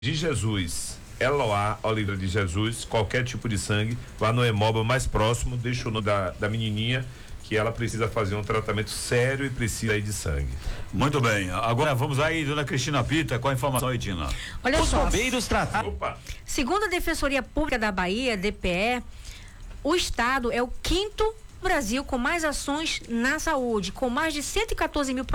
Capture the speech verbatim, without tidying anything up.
de Jesus, Eloá Oliveira de Jesus, qualquer tipo de sangue, lá no Hemóvel mais próximo, deixa o nome da, da menininha, que ela precisa fazer um tratamento sério e precisa aí de sangue. Muito bem, agora vamos aí, dona Cristina Pita, com a informação aí, Dina. Olha Os só, bombeiros trataram. Opa! segundo a Defensoria Pública da Bahia, D P E, o estado é o quinto Brasil com mais ações na saúde, com mais de cento e quatorze mil